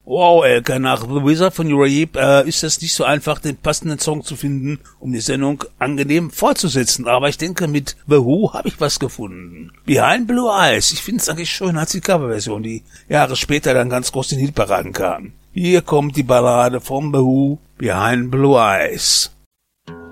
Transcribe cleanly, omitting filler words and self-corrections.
Wow, Elke, nach The Wizard von Uribe ist es nicht so einfach, den passenden Song zu finden, um die Sendung angenehm fortzusetzen. Aber ich denke, mit The Who habe ich was gefunden. Behind Blue Eyes. Ich finde es eigentlich schön als die Coverversion, die Jahre später dann ganz groß in Hitparaden kam. Hier kommt die Ballade von The Who, Behind Blue Eyes.